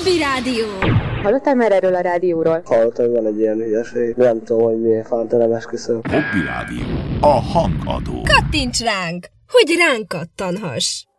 Hobby Rádió. Hallottál már erről a rádióról? Hallottam, van egy ilyen hülyeség. Nem tudom, hogy miért fánt, nem esküszöm. Hobby Rádió. A hangadó. Kattints ránk, hogy ránk kattanhass.